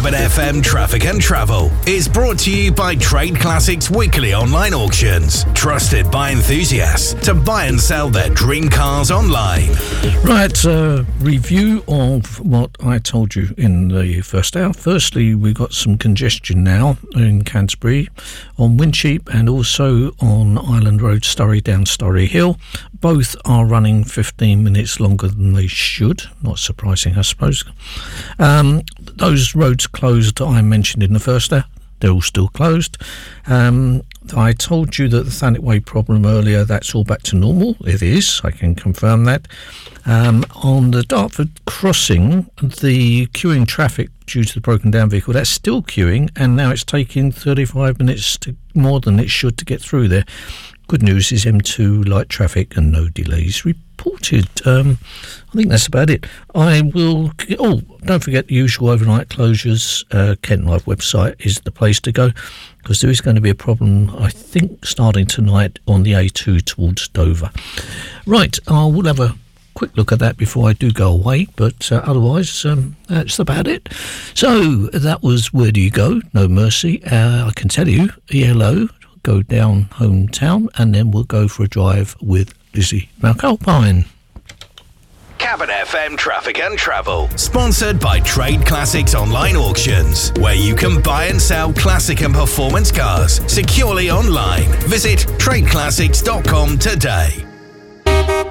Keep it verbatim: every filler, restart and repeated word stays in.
Cabin F M Traffic and Travel is brought to you by Trade Classics Weekly Online Auctions, trusted by enthusiasts to buy and sell their dream cars online. Right, uh, review of what I told you in the first hour. Firstly, we've got some congestion now in Canterbury on Wincheap and also on Island Road, Surrey down Surrey Hill. Both are running fifteen minutes longer than they should. Not surprising, I suppose. Um, those roads closed I mentioned in the first hour, they're all still closed. Um, I told you that the Thanet Way problem earlier, that's all back to normal. It is, I can confirm that. Um, on the Dartford crossing, the queuing traffic due to the broken down vehicle, that's still queuing, and now it's taking thirty-five minutes to more than it should to get through there. Good news is M two light traffic and no delays reported. Um, I think that's about it. I will... Oh, don't forget the usual overnight closures. Uh, Kent Live website is the place to go, because there is going to be a problem, I think, starting tonight on the A two towards Dover. Right, I will have a quick look at that before I do go away, but uh, otherwise, um, that's about it. So, that was Where Do You Go? No Mercy. Uh, I can tell you, E L O, go down hometown, and then we'll go for a drive with Lizzie McAlpine. Cabin F M Traffic and Travel, sponsored by Trade Classics Online Auctions, where you can buy and sell classic and performance cars securely online. Visit trade classics dot com today.